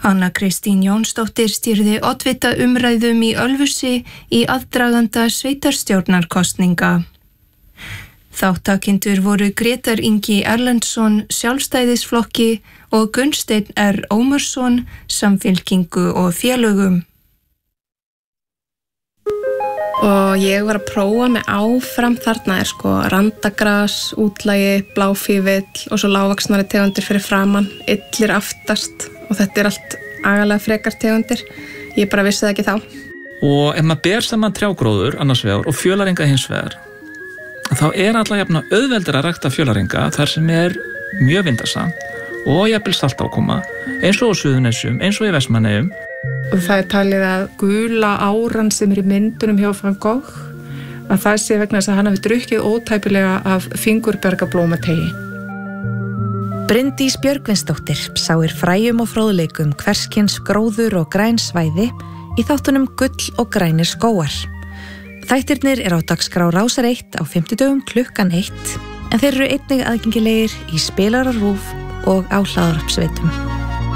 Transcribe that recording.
Anna Kristín Jónsdóttir stýrði oddvita umræðum í Ölfusi í aðdraganda sveitarstjórnarkosninga. Þáttakendur voru Grétar Ingi Erlendsson Sjálfstæðisflokki og Gunnsteinn R. Ómarsson Samfylkingu og félögum. Og ég var að prófa mig áfram þarna randagras, útlægi, bláfífill og svo lágvaxnari tegundir fyrir framan, illir aftast og þetta allt agalega frekar tegundir. Ég bara vissi það ekki þá. Og ef maður ber saman trjágróður annars vegar og fjölarenga hins vegar, þá alla jafna auðveldur að rækta fjölarenga þar sem mjög vindasamt og jafnvel saltákoma, eins og á Suðurnesjum, eins og í Vestmannaeyjum. Og það talið að gula áran sem í myndunum hjá Van Gogh, að það sé vegna þess að hann hafi drukkið ótæpilega af fingurbergablómategi. Bryndís Björgvinsdóttir sáir fræjum og fróðleikum hverskins gróður og græn svæði í þáttunum Gull og grænir skógar. Þættirnir á dagskrá Rásar 1 á 50 klukkan 1, en þeir eru einnig aðgengilegir í spilara RÚV og á hlaðvarpsveitum.